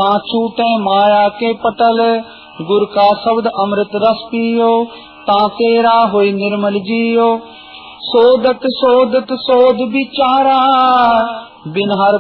ता छूटे माया के पटल, गुर का शब्द अमृत रस पियो, ताकेरा होई निर्मल जियो। सोदत सोदत सोद विचारा, बिन हर